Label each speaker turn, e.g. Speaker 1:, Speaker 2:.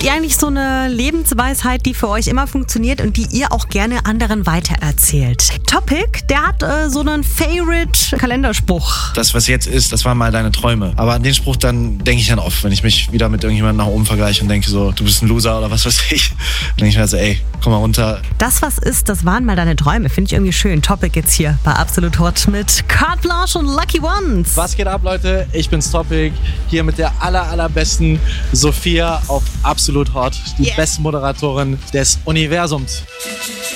Speaker 1: Habt ihr eigentlich so eine Lebensweisheit, die für euch immer funktioniert und die ihr auch gerne anderen weitererzählt? Topic, der hat so einen Favorite-Kalenderspruch.
Speaker 2: Das, was jetzt ist, das waren mal deine Träume. Aber an den Spruch dann denke ich dann oft, wenn ich mich wieder mit irgendjemandem nach oben vergleiche und denke so, du bist ein Loser oder was weiß ich. Dann denke ich mir so, ey, komm mal runter.
Speaker 1: Das, was ist, das waren mal deine Träume. Finde ich irgendwie schön. Topic jetzt hier bei Absolut Hot mit Carte Blanche und Lucky Ones.
Speaker 3: Was geht ab, Leute? Ich bin's Topic. Hier mit der allerbesten Sophia auf Absolut Hot. Die beste Moderatorin des Universums.